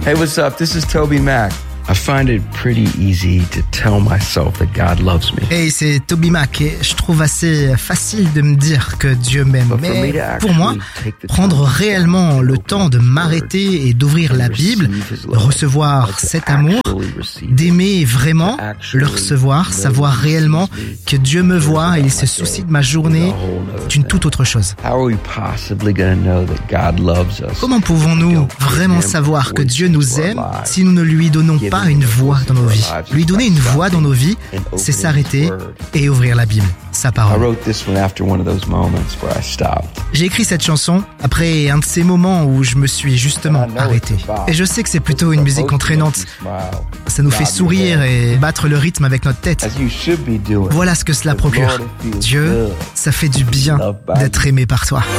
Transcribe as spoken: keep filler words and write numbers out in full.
Hey, what's up? This is Toby Mac. I find it pretty easy to tell myself that God loves me. Hey, c'est Toby Mac et je trouve assez facile de me dire que Dieu m'aime. Mais pour moi, prendre réellement le temps de m'arrêter et d'ouvrir la Bible, de recevoir cet amour, d'aimer vraiment, le recevoir, savoir réellement que Dieu me voit et il se soucie de ma journée, c'est une toute autre chose. Comment pouvons-nous vraiment savoir que Dieu nous aime si nous ne lui donnons pas une voix dans nos vies? Lui donner une voix dans nos vies, c'est s'arrêter et ouvrir la Bible, sa parole. J'ai écrit cette chanson après un de ces moments où je me suis justement arrêté. Et je sais que c'est plutôt une musique entraînante. Ça nous fait sourire et battre le rythme avec notre tête. Voilà ce que cela procure. Dieu, ça fait du bien d'être aimé par toi.